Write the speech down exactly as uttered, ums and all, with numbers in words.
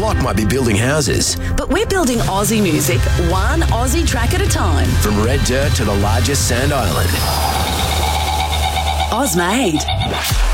lot might be building houses. But we're building Aussie music, one Aussie track at a time. From red dirt to the largest sand island. Ozmade.